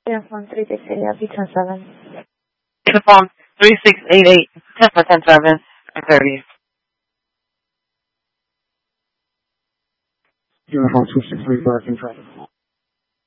Uniform 3688, P10 7. Uniform 3688, 10 7, 30. Uniform 2635 in traffic.